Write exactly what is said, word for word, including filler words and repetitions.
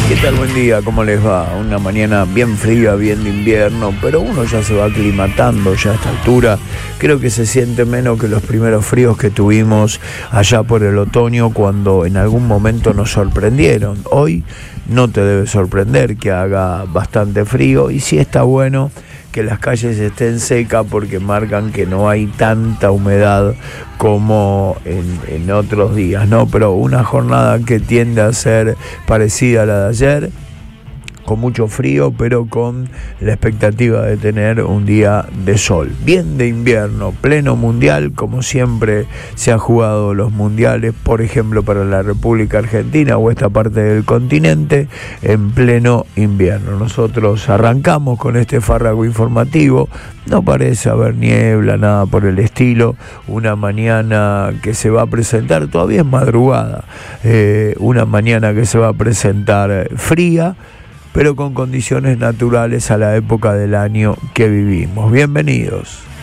¿Qué tal? Buen día, ¿cómo les va? Una mañana bien fría, bien de invierno, pero uno ya se va aclimatando ya a esta altura. Creo que se siente menos que los primeros fríos que tuvimos allá por el otoño, cuando en algún momento nos sorprendieron. Hoy no te debe sorprender que haga bastante frío, y sí está bueno que las calles estén secas porque marcan que no hay tanta humedad como en, en otros días, ¿no? Pero una jornada que tiende a ser parecida a la de ayer, con mucho frío, pero con la expectativa de tener un día de sol. Bien de invierno, pleno mundial, como siempre se han jugado los mundiales, por ejemplo, para la República Argentina o esta parte del continente, en pleno invierno. Nosotros arrancamos con este fárrago informativo. No parece haber niebla, nada por el estilo. Una mañana que se va a presentar, todavía es madrugada, eh, una mañana que se va a presentar fría, pero con condiciones naturales a la época del año que vivimos. Bienvenidos.